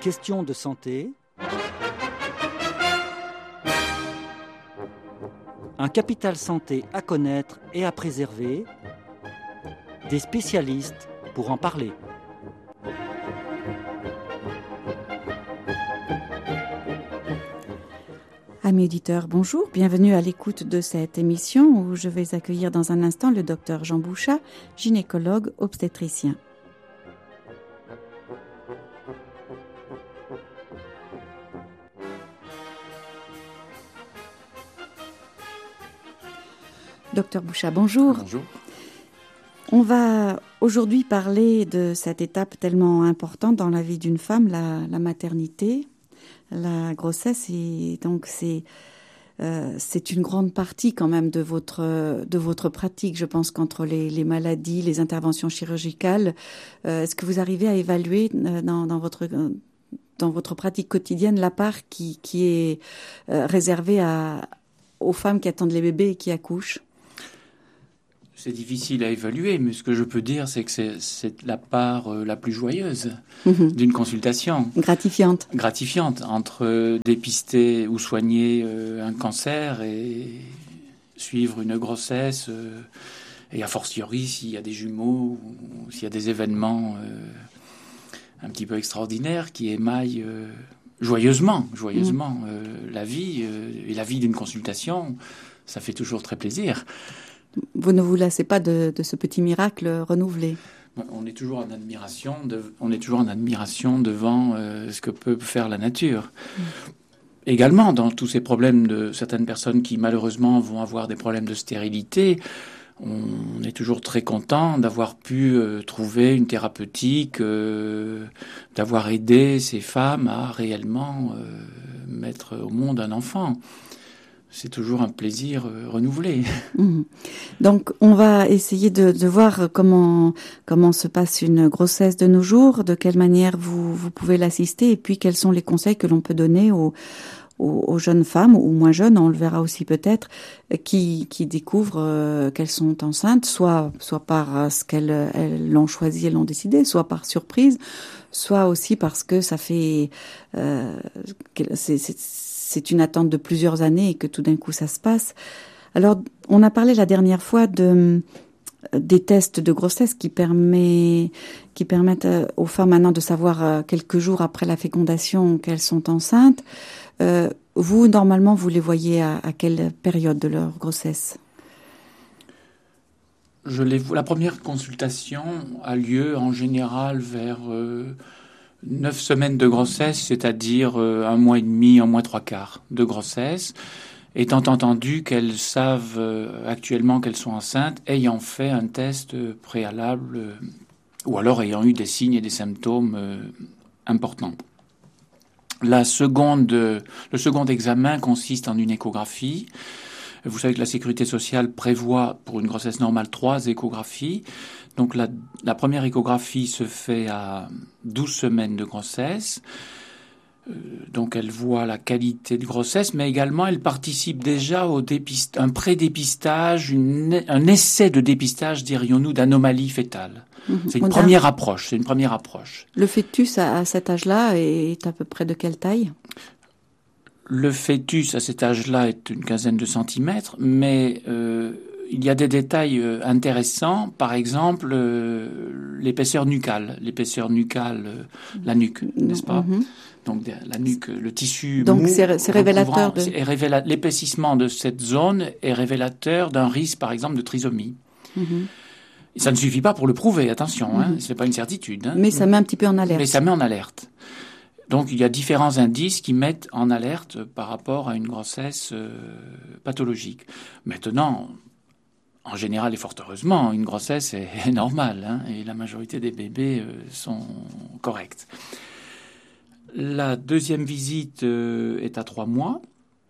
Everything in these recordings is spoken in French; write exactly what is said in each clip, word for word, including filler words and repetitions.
questions de santé, un capital santé à connaître et à préserver, des spécialistes pour en parler. Amis auditeurs, bonjour, bienvenue à l'écoute de cette émission où je vais accueillir dans un instant le docteur Jean Bouchat, gynécologue obstétricien. Docteur Bouchat, bonjour. Bonjour. On va aujourd'hui parler de cette étape tellement importante dans la vie d'une femme, la, la maternité, la grossesse. Et donc c'est euh, c'est une grande partie quand même de votre de votre pratique. Je pense qu'entre les, les maladies, les interventions chirurgicales, euh, est-ce que vous arrivez à évaluer euh, dans, dans votre dans votre pratique quotidienne la part qui qui est euh, réservée à aux femmes qui attendent les bébés et qui accouchent? C'est difficile à évaluer, mais ce que je peux dire, c'est que c'est, c'est la part euh, la plus joyeuse mmh. d'une consultation. Gratifiante. Gratifiante, entre euh, dépister ou soigner euh, un cancer et suivre une grossesse, euh, et a fortiori s'il y a des jumeaux ou s'il y a des événements euh, un petit peu extraordinaires qui émaillent euh, joyeusement, joyeusement mmh. euh, la vie, euh, et la vie d'une consultation, ça fait toujours très plaisir. Vous ne vous lassez pas de, de ce petit miracle renouvelé. On est toujours en admiration, de, on est toujours en admiration devant euh, ce que peut faire la nature. Mmh. Également, dans tous ces problèmes de certaines personnes qui malheureusement vont avoir des problèmes de stérilité, on est toujours très content d'avoir pu euh, trouver une thérapeutique, euh, d'avoir aidé ces femmes à réellement euh, mettre au monde un enfant. C'est toujours un plaisir euh, renouvelé. Mmh. Donc, on va essayer de, de voir comment comment se passe une grossesse de nos jours, de quelle manière vous vous pouvez l'assister, et puis quels sont les conseils que l'on peut donner aux aux, aux jeunes femmes ou moins jeunes, on le verra aussi peut-être, qui qui découvrent euh, qu'elles sont enceintes, soit soit par ce qu'elles elles l'ont choisi, elles l'ont décidé, soit par surprise, soit aussi parce que ça fait euh, c'est, c'est c'est une attente de plusieurs années et que tout d'un coup ça se passe. Alors, on a parlé la dernière fois de des tests de grossesse qui permet qui permettent aux femmes maintenant de savoir quelques jours après la fécondation qu'elles sont enceintes. Euh, vous, normalement, vous les voyez à, à quelle période de leur grossesse? Je les vois. La première consultation a lieu en général vers euh, neuf semaines de grossesse, c'est-à-dire euh, un mois et demi, un mois trois quarts de grossesse, étant entendu qu'elles savent euh, actuellement qu'elles sont enceintes, ayant fait un test préalable, euh, ou alors ayant eu des signes et des symptômes euh, importants. La seconde, euh, le second examen consiste en une échographie. Vous savez que la Sécurité sociale prévoit pour une grossesse normale trois échographies. Donc la, la première échographie se fait à douze semaines de grossesse. Euh, donc elle voit la qualité de grossesse, mais également elle participe déjà au dépist- un pré-dépistage, une, un essai de dépistage, dirions-nous, d'anomalie fétale. Mmh, c'est une On première a... approche. C'est une première approche. Le fœtus à, à cet âge-là est à peu près de quelle taille ? Le fœtus à cet âge-là est une quinzaine de centimètres, mais euh, il y a des détails euh, intéressants. Par exemple, euh, l'épaisseur nucale, l'épaisseur nucale, euh, la nuque, n'est-ce pas ? Mm-hmm. Donc la nuque, le tissu Donc mou, c'est, c'est révélateur de... est révéla... l'épaississement de cette zone est révélateur d'un risque, par exemple, de trisomie. Mm-hmm. Et ça ne suffit pas pour le prouver, attention, hein, mm-hmm. ce n'est pas une certitude. Hein. Mais ça met un petit peu en alerte. Mais ça met en alerte. Donc, il y a différents indices qui mettent en alerte par rapport à une grossesse euh, pathologique. Maintenant, en général et fort heureusement, une grossesse est, est normale, hein, et la majorité des bébés euh, sont corrects. La deuxième visite euh, est à trois mois.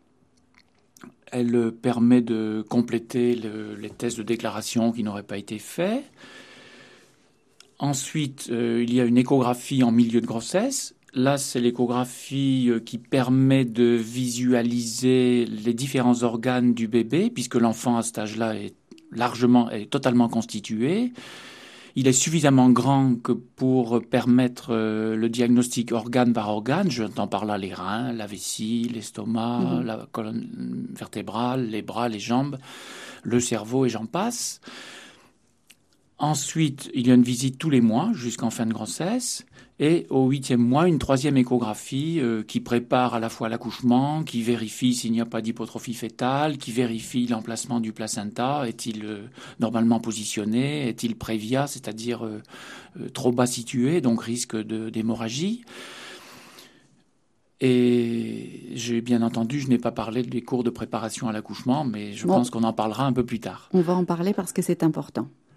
Elle permet de compléter le, les tests de déclaration qui n'auraient pas été faits. Ensuite, euh, il y a une échographie en milieu de grossesse. Là, c'est l'échographie qui permet de visualiser les différents organes du bébé, puisque l'enfant à cet âge-là est largement, est totalement constitué. Il est suffisamment grand que pour permettre euh, le diagnostic organe par organe. J'entends par là les reins, la vessie, l'estomac, mmh. la colonne vertébrale, les bras, les jambes, le cerveau et j'en passe. Ensuite, il y a une visite tous les mois jusqu'en fin de grossesse. Et au huitième mois, une troisième échographie euh, qui prépare à la fois l'accouchement, qui vérifie s'il n'y a pas d'hypotrophie fœtale, qui vérifie l'emplacement du placenta. Est-il euh, normalement positionné? Est-il prévia, c'est-à-dire euh, euh, trop bas situé, donc risque de, d'hémorragie? Et j'ai bien entendu, je n'ai pas parlé des cours de préparation à l'accouchement, mais je bon. pense qu'on en parlera un peu plus tard. On va en parler parce que c'est important.